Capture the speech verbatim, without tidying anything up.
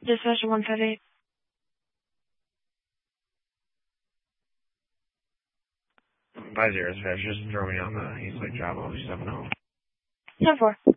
Dispatcher one five eight. Five zero, just throw me on the East Lake Travel seven oh. ten four.